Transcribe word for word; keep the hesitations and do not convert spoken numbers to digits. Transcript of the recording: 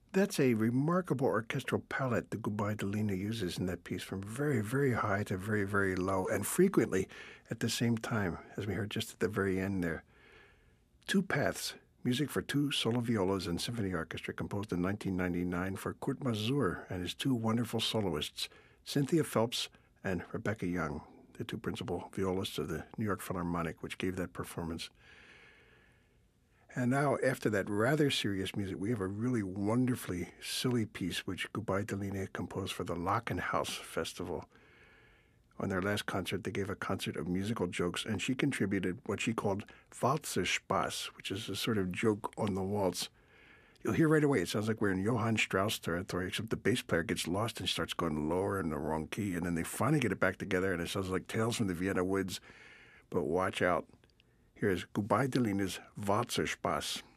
That's a remarkable orchestral palette the Goodbye Delina uses in that piece, from very, very high to very, very low, and frequently at the same time, as we heard just at the very end there. Two Paths, music for two solo violas and symphony orchestra, composed in nineteen ninety-nine for Kurt Masur and his two wonderful soloists, Cynthia Phelps and Rebecca Young, the two principal violists of the New York Philharmonic, which gave that performance. And now, after that rather serious music, we have a really wonderfully silly piece which Goodbye Delina composed for the Lockenhaus Festival. On their last concert, they gave a concert of musical jokes, and she contributed what she called Walzerspaß, which is a sort of joke on the waltz. You'll hear right away, it sounds like we're in Johann Strauss territory, except the bass player gets lost and starts going lower in the wrong key, and then they finally get it back together, and it sounds like Tales from the Vienna Woods. But watch out. Here's Goodbye Delina's Walzerspaß.